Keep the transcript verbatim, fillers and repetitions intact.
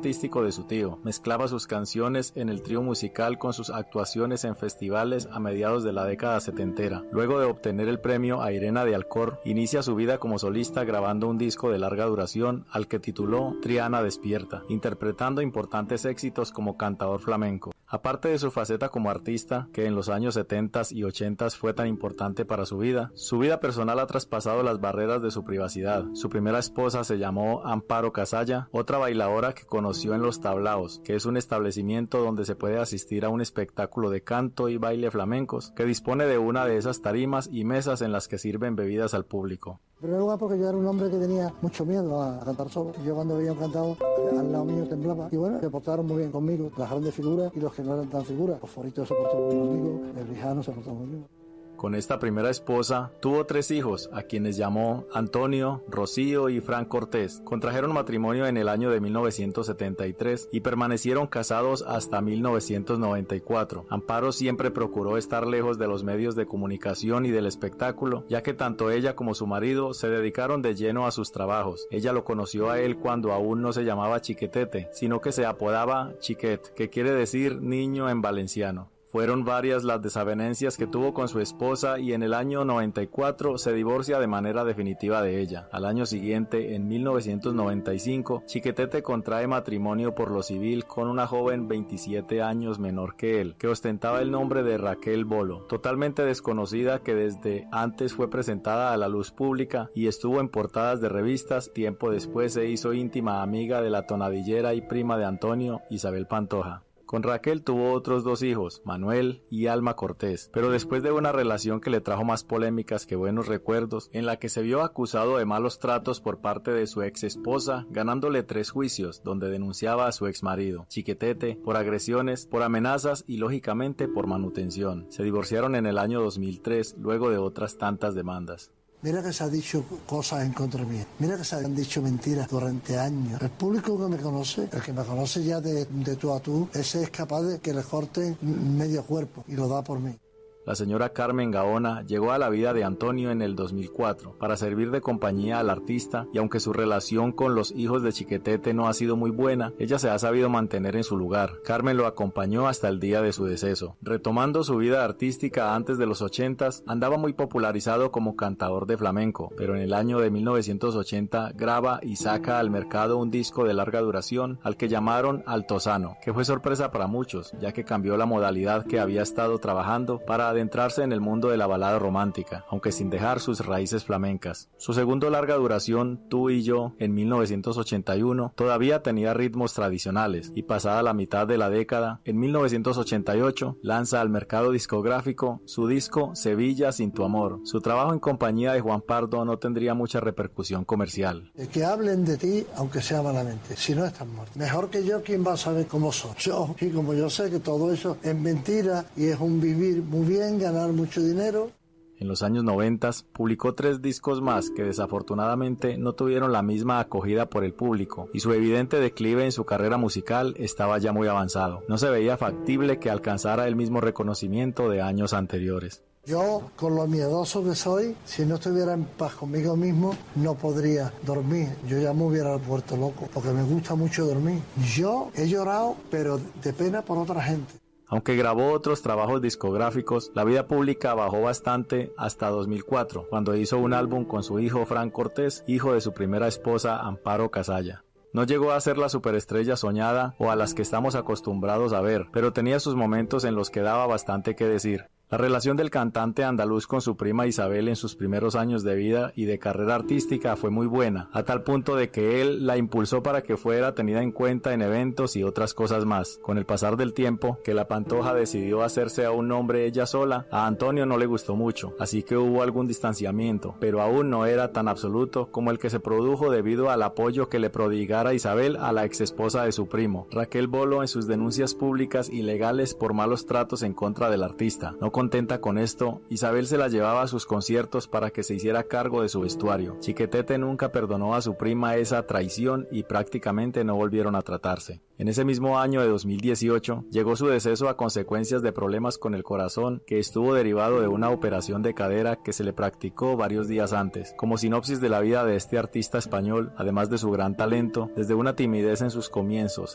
artístico de su tío. Mezclaba sus canciones en el trío musical con sus actuaciones en festivales a mediados de la década setentera. Luego de obtener el premio Airena de Alcor, inicia su vida como solista grabando un disco de larga duración al que tituló Triana Despierta, interpretando importantes éxitos como cantador flamenco. Aparte de su faceta como artista, que en los años setenta y ochenta fue tan importante para su vida, su vida personal ha traspasado las barreras de su privacidad. Su primera esposa se llamó Amparo Casalla, otra bailadora que conoció en Los Tablaos, que es un establecimiento donde se puede asistir a un espectáculo de canto y baile flamencos, que dispone de una de esas tarimas y mesas en las que sirven bebidas al público. En primer lugar porque yo era un hombre que tenía mucho miedo a cantar solo. Yo cuando veía un cantado, al lado mío temblaba. Y bueno, se portaron muy bien conmigo, las grandes figuras y los que no eran tan figuras. Los Foritos se portó muy bien conmigo, el Brijano se portó muy bien. Con esta primera esposa tuvo tres hijos, a quienes llamó Antonio, Rocío y Fran Cortés. Contrajeron matrimonio en el año de mil novecientos setenta y tres y permanecieron casados hasta mil novecientos noventa y cuatro. Amparo siempre procuró estar lejos de los medios de comunicación y del espectáculo, ya que tanto ella como su marido se dedicaron de lleno a sus trabajos. Ella lo conoció a él cuando aún no se llamaba Chiquetete, sino que se apodaba Chiquet, que quiere decir niño en valenciano. Fueron varias las desavenencias que tuvo con su esposa y en el año noventa y cuatro se divorcia de manera definitiva de ella. Al año siguiente, en mil novecientos noventa y cinco, Chiquetete contrae matrimonio por lo civil con una joven veintisiete años menor que él, que ostentaba el nombre de Raquel Bolo, totalmente desconocida, que desde antes fue presentada a la luz pública y estuvo en portadas de revistas. Tiempo después se hizo íntima amiga de la tonadillera y prima de Antonio, Isabel Pantoja. Con Raquel tuvo otros dos hijos, Manuel y Alma Cortés, pero después de una relación que le trajo más polémicas que buenos recuerdos, en la que se vio acusado de malos tratos por parte de su ex esposa, ganándole tres juicios donde denunciaba a su ex marido, Chiquetete, por agresiones, por amenazas y lógicamente por manutención. Se divorciaron en el año dos mil tres, luego de otras tantas demandas. Mira que se ha dicho cosas en contra mí. Mira que se han dicho mentiras durante años. El público que me conoce, el que me conoce ya de, de tú a tú, ese es capaz de que le corten medio cuerpo y lo da por mí. La señora Carmen Gaona llegó a la vida de Antonio en el dos mil cuatro para servir de compañía al artista, y aunque su relación con los hijos de Chiquetete no ha sido muy buena, ella se ha sabido mantener en su lugar. Carmen lo acompañó hasta el día de su deceso. Retomando su vida artística antes de los ochentas, andaba muy popularizado como cantador de flamenco, pero en el año de mil novecientos ochenta graba y saca al mercado un disco de larga duración al que llamaron Altozano, que fue sorpresa para muchos, ya que cambió la modalidad que había estado trabajando para adentrarse en el mundo de la balada romántica, aunque sin dejar sus raíces flamencas. Su segundo larga duración, Tú y Yo, en mil novecientos ochenta y uno, todavía tenía ritmos tradicionales, y pasada la mitad de la década, en mil novecientos ochenta y ocho, lanza al mercado discográfico su disco Sevilla sin tu amor. Su trabajo en compañía de Juan Pardo no tendría mucha repercusión comercial. Que hablen de ti, aunque sea malamente, si no estás muerto. Mejor que yo, ¿quién va a saber cómo soy? Yo, y como yo sé que todo eso es mentira y es un vivir muy bien, ganar mucho dinero. En los años noventa publicó tres discos más que desafortunadamente no tuvieron la misma acogida por el público, y su evidente declive en su carrera musical estaba ya muy avanzado. No se veía factible que alcanzara el mismo reconocimiento de años anteriores. Yo, con lo miedoso que soy, si no estuviera en paz conmigo mismo, no podría dormir. Yo ya me hubiera vuelto loco, porque me gusta mucho dormir. Yo he llorado, pero de pena por otra gente. Aunque grabó otros trabajos discográficos, la vida pública bajó bastante hasta dos mil cuatro, cuando hizo un álbum con su hijo Fran Cortés, hijo de su primera esposa Amparo Casalla. No llegó a ser la superestrella soñada o a las que estamos acostumbrados a ver, pero tenía sus momentos en los que daba bastante que decir. La relación del cantante andaluz con su prima Isabel en sus primeros años de vida y de carrera artística fue muy buena, a tal punto de que él la impulsó para que fuera tenida en cuenta en eventos y otras cosas más. Con el pasar del tiempo, que la Pantoja decidió hacerse a un nombre ella sola, a Antonio no le gustó mucho, así que hubo algún distanciamiento, pero aún no era tan absoluto como el que se produjo debido al apoyo que le prodigara Isabel a la ex esposa de su primo, Raquel Bolo, en sus denuncias públicas y legales por malos tratos en contra del artista. No contenta con esto, Isabel se la llevaba a sus conciertos para que se hiciera cargo de su vestuario. Chiquetete nunca perdonó a su prima esa traición y prácticamente no volvieron a tratarse. En ese mismo año de dos mil dieciocho, llegó su deceso a consecuencias de problemas con el corazón que estuvo derivado de una operación de cadera que se le practicó varios días antes. Como sinopsis de la vida de este artista español, además de su gran talento, desde una timidez en sus comienzos